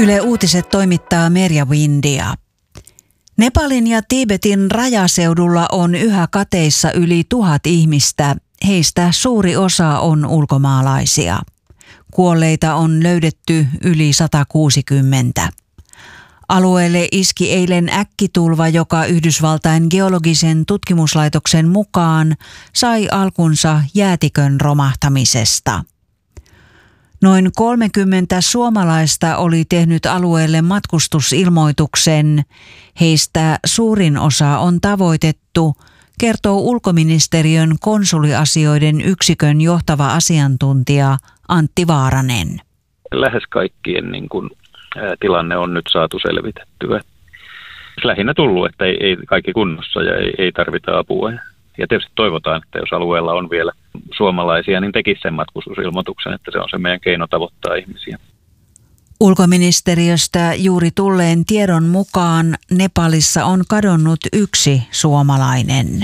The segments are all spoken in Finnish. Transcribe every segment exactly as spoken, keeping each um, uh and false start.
Yle Uutiset toimittaa Merja Windia. Nepalin ja Tiibetin rajaseudulla on yhä kateissa yli tuhat ihmistä. Heistä suuri osa on ulkomaalaisia. Kuolleita on löydetty yli sata kuusikymmentä. Alueelle iski eilen äkkitulva, joka Yhdysvaltain geologisen tutkimuslaitoksen mukaan sai alkunsa jäätikön romahtamisesta. Noin kolmekymmentä suomalaista oli tehnyt alueelle matkustusilmoituksen. Heistä suurin osa on tavoitettu, kertoo ulkoministeriön konsuliasioiden yksikön johtava asiantuntija Antti Vaaranen. Lähes kaikkien niin kuin, ää, tilanne on nyt saatu selvitettyä. Lähinnä tullut, että ei, ei kaikki kunnossa ja ei, ei tarvita apua. Ja tietysti toivotaan, että jos alueella on vielä suomalaisia, niin tekisi sen matkustusilmoituksen, että se on se meidän keino tavoittaa ihmisiä. Ulkoministeriöstä juuri tulleen tiedon mukaan Nepalissa on kadonnut yksi suomalainen.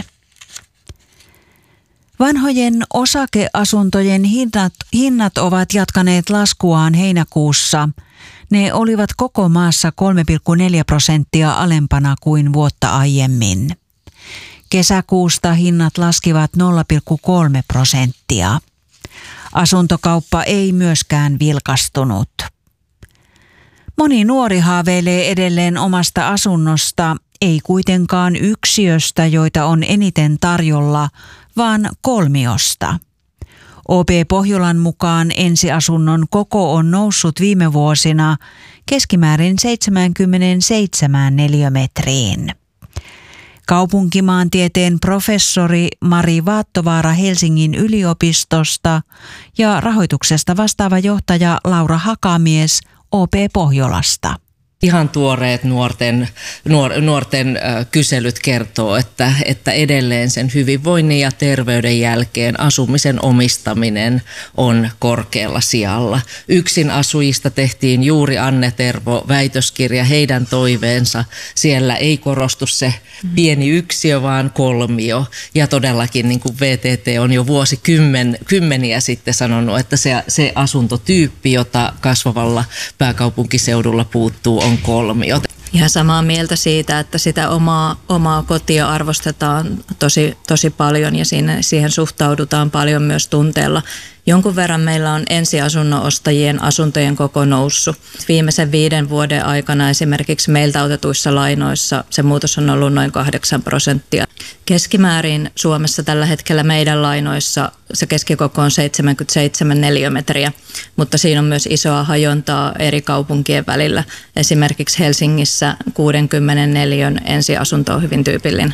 Vanhojen osakeasuntojen hinnat, hinnat ovat jatkaneet laskuaan heinäkuussa. Ne olivat koko maassa kolme pilkku neljä prosenttia alempana kuin vuotta aiemmin. Kesäkuusta hinnat laskivat nolla pilkku kolme prosenttia. Asuntokauppa ei myöskään vilkastunut. Moni nuori haaveilee edelleen omasta asunnosta, ei kuitenkaan yksiöstä, joita on eniten tarjolla, vaan kolmiosta. O P Pohjolan mukaan ensiasunnon koko on noussut viime vuosina keskimäärin seitsemänkymmentäseitsemän neliömetriin. Kaupunkimaantieteen professori Mari Vaattovaara Helsingin yliopistosta ja rahoituksesta vastaava johtaja Laura Hakamies O P Pohjolasta. Ihan tuoreet nuorten, nuor, nuorten äh, kyselyt kertoo, että, että edelleen sen hyvinvoinnin ja terveyden jälkeen asumisen omistaminen on korkealla sijalla. Yksin asujista tehtiin juuri Anne Tervo väitöskirja, heidän toiveensa. Siellä ei korostu se pieni yksiö, vaan kolmio. Ja todellakin niin kuin V T T on jo vuosikymmeniä sitten sanonut, että se, se asuntotyyppi, jota kasvavalla pääkaupunkiseudulla puuttuu, on kolmio. Ihan samaa mieltä siitä, että sitä omaa, omaa kotia arvostetaan tosi, tosi paljon ja siinä, siihen suhtaudutaan paljon myös tunteella. Jonkun verran meillä on ensiasunnon ostajien asuntojen koko noussut. Viimeisen viiden vuoden aikana esimerkiksi meiltä otetuissa lainoissa se muutos on ollut noin kahdeksan prosenttia. Keskimäärin Suomessa tällä hetkellä meidän lainoissa se keskikoko on seitsemänkymmentäseitsemän neliömetriä, mutta siinä on myös isoa hajontaa eri kaupunkien välillä. Esimerkiksi Helsingissä kuudenkymmenen neliön ensiasunto on hyvin tyypillinen.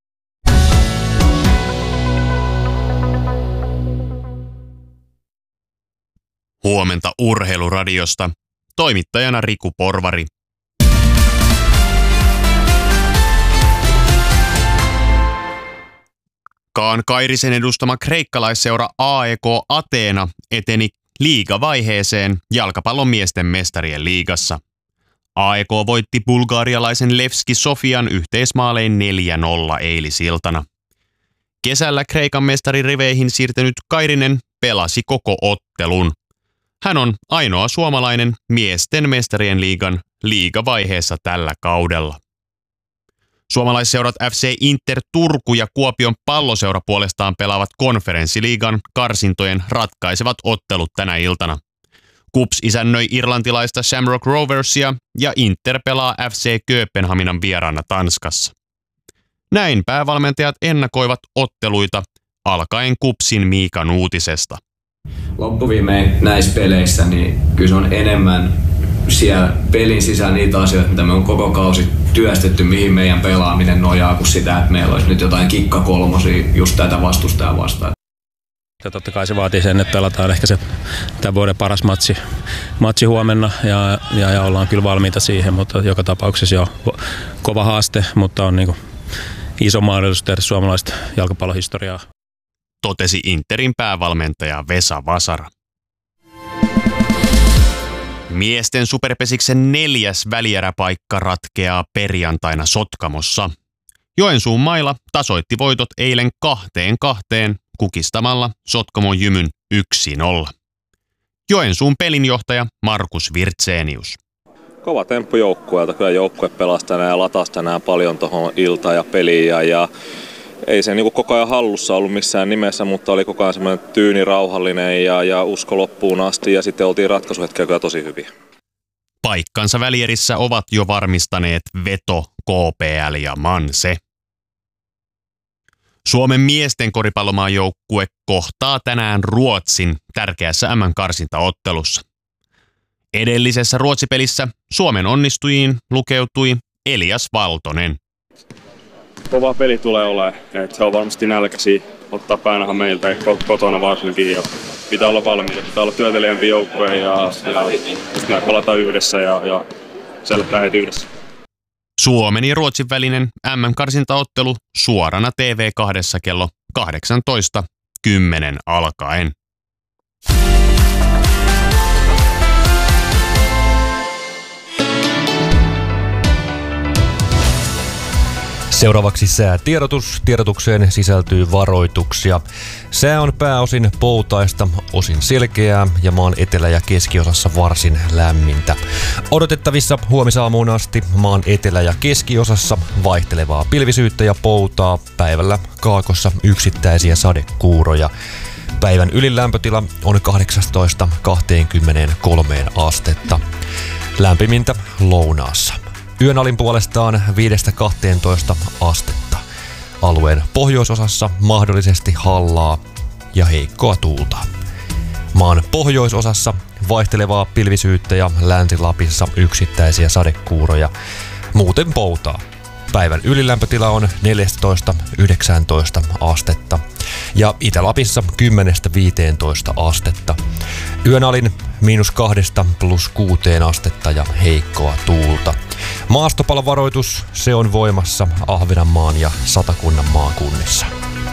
Huomenta Urheiluradiosta. Toimittajana Riku Porvari. Kaan Kairisen edustama kreikkalaisseura A E K Ateena eteni liigavaiheeseen jalkapallon miesten mestarien liigassa. A E K voitti bulgarialaisen Levski Sofian yhteismaalein neljä nolla eilisiltana. Kesällä Kreikan mestaririveihin siirtynyt Kairinen pelasi koko ottelun. Hän on ainoa suomalainen miesten mestarien liigan liigavaiheessa tällä kaudella. Suomalaisseurat F C Inter Turku ja Kuopion Palloseura puolestaan pelaavat konferenssiliigan karsintojen ratkaisevat ottelut tänä iltana. KuPS isännöi irlantilaista Shamrock Roversia ja Inter pelaa F C Kööpenhaminan vieraana Tanskassa. Näin päävalmentajat ennakoivat otteluita alkaen KuPSin Miika Nuutisesta. Loppuviimein näissä peleissä niin kyllä se on enemmän siellä pelin sisällä niitä asioita, mitä me on koko kausi työstetty, mihin meidän pelaaminen nojaa, kuin sitä, että meillä olisi nyt jotain kikkakolmosia just tätä vastustajaa vastaan. Ja totta kai se vaatii sen, että pelataan ehkä se tämän vuoden paras matsi, matsi huomenna ja, ja, ja ollaan kyllä valmiita siihen, mutta joka tapauksessa jo kova haaste, mutta on niin kuin iso mahdollisuus tehdä suomalaista jalkapallohistoriaa. Totesi Interin päävalmentaja Vesa Vasara. Miesten superpesiksen neljäs välieräpaikka ratkeaa perjantaina Sotkamossa. Joensuun mailla tasoitti voitot eilen kahteen kahteen kukistamalla Sotkamon Jymyn yksi nolla. Joensuun pelinjohtaja Markus Virtsenius. kova temppu joukkueelta. Kyllä joukkue pelasi tänään ja latasi tänään paljon tuohon iltaan ja peliin. Ja, ja ei se niin koko ajan hallussa ollut missään nimessä, mutta oli koko ajan semmoinen tyyni, rauhallinen ja, ja usko loppuun asti. Ja sitten oltiin ratkaisuhetkellä kyllä tosi hyviä. Paikkansa välierissä ovat jo varmistaneet Veto, K P L ja Manse. Suomen miesten koripallomaajoukkue kohtaa tänään Ruotsin tärkeässä M M-karsintaottelussa. Edellisessä Ruotsi-pelissä Suomen onnistujiin lukeutui Elias Valtonen. Kova peli tulee olemaan. Se on varmasti nälkäisiä ottaa päänahan meiltä kotona varsinkin. Ja pitää olla valmiita, pitää olla työtelijämpi joukkue ja, ja me palataan yhdessä ja, ja selättää heti yhdessä. Suomen ja Ruotsin välinen M M-karsintaottelu suorana T V kahdessa kello kahdeksantoista kymmenen alkaen. Seuraavaksi säätiedotus. Tiedotukseen sisältyy varoituksia. Sää on pääosin poutaista, osin selkeää ja maan etelä- ja keskiosassa varsin lämmintä. Odotettavissa huomisaamuun asti maan etelä- ja keskiosassa vaihtelevaa pilvisyyttä ja poutaa, päivällä kaakossa yksittäisiä sadekuuroja. Päivän ylin lämpötila on kahdeksasta kaksikymmentäkolme astetta. Lämpimintä lounaassa. Yön alin puolestaan viidestä kahteentoista astetta. Alueen pohjoisosassa mahdollisesti hallaa ja heikkoa tuulta. Maan pohjoisosassa vaihtelevaa pilvisyyttä ja Länsi-Lapissa yksittäisiä sadekuuroja. Muuten poutaa. Päivän ylilämpötila on neljätoista yhdeksäntoista astetta ja Itä-Lapissa kymmenestä viiteentoista astetta. Yön alin miinus kahdesta plus kuuteen astetta ja heikkoa tuulta. Maastopalovaroitus, se on voimassa Ahvenanmaan ja Satakunnan maakunnissa.